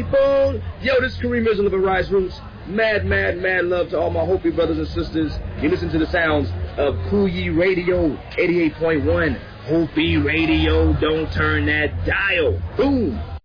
people. Yo, this is Kareem Islam of the Rise Roots. Mad love to all my Hopi brothers and sisters. You listen to the sounds of Kuyi Radio 88.1. Hopi Radio, don't turn that dial. Boom.